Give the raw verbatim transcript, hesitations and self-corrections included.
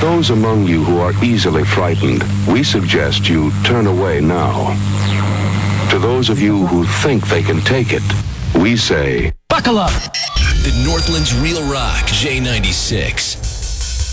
those among you who are easily frightened, we suggest you turn away now. To those of you who think they can take it, we say, buckle up. The Northland's Real Rock, J ninety-six.